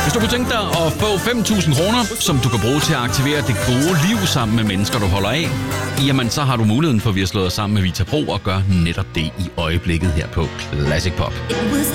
Hvis du kunne tænke dig at få 5.000 kroner, som du kan bruge til at aktivere det gode liv sammen med mennesker, du holder af, jamen så har du muligheden for, at vi har slået os sammen med Vita Pro og gør netop det i øjeblikket her på Classic Pop.